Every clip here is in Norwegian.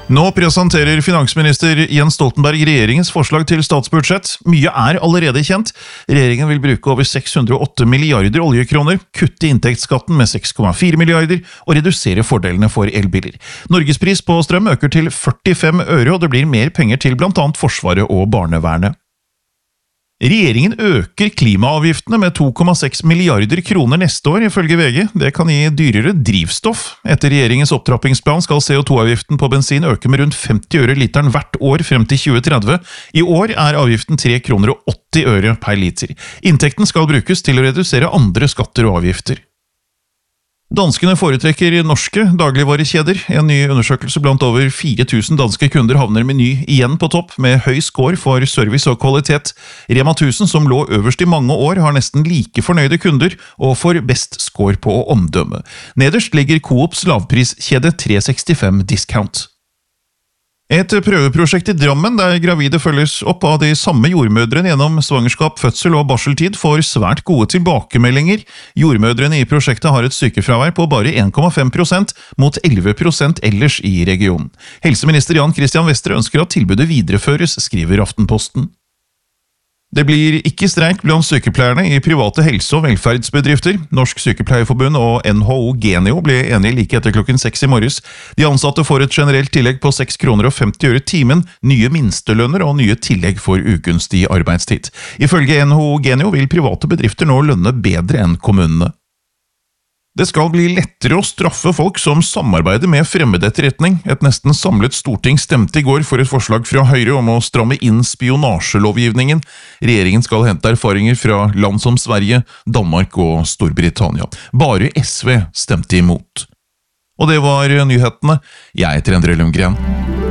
Nå presenterer finansminister Jens Stoltenberg regjeringens forslag til statsbudsjett. Mye allerede kjent. Regjeringen vil bruke over 608 milliarder oljekroner, kutte inntektsskatten med 6,4 milliarder og redusere fordelene for elbiler. Norgespris på strøm øker til 45 øre, og det blir mer penger til blant annet Forsvaret og barnevernet. Regjeringen øker klimaavgiftene med 2,6 milliarder kroner neste år, ifølge VG. Det kan gi dyrere drivstoff. Etter regjeringens opptrappingsplan skal CO2-avgiften på bensin øke med rundt 50 øre literen hvert år frem til 2030. I år avgiften 3,80 kroner per liter. Inntekten skal brukes til å redusere andre skatter og avgifter. Danskene foretrekker norske dagligvarekjeder. En ny undersøkelse blant over 4.000 danske kunder havner Meny igjen på topp, med høy score for service og kvalitet. Rema 1000, som lå øverst i mange år, har nesten like fornøyde kunder, og får best score på omdømme. Nederst ligger Coops lavpriskjede 365 Discount. Et prøveprosjekt i Drammen, der gravide følges opp av de samme jordmødrene gjennom svangerskap, fødsel og barseltid, får svært gode tilbakemeldinger. Jordmødrene i prosjektet har et sykefravær på bare 1,5% mot 11% ellers i regionen. Helseminister Jan Christian Vestre ønsker at tilbudet videreføres, skriver Aftenposten. Det blir ikke streik blant sykepleierne i private helse- og velferdsbedrifter. Norsk Sykepleierforbund og NHO Genio ble enige like etter klokken 6 i morges. De ansatte får et generelt tillegg på 6,50 kroner timen, nye minstelønner og nye tillegg for ukunstig arbeidstid. Ifølge NHO Genio vil private bedrifter nå lønne bedre enn kommunene. Det skal bli lettere å straffe folk som samarbeider med fremmedetterretning. Et nesten samlet storting stemte i går for et forslag fra Høyre om å stramme inn spionasjelovgivningen. Regjeringen skal hente erfaringer fra land som Sverige, Danmark og Storbritannia. Bare SV stemte imot. Og det var nyhetene. Jeg heter Endre Lundgren.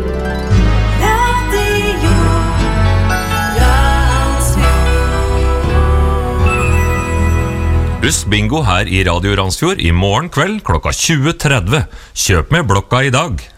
Husk bingo her i Radio Randsfjord i morgen kveld klokka 20.30. Kjøp med blokka i dag.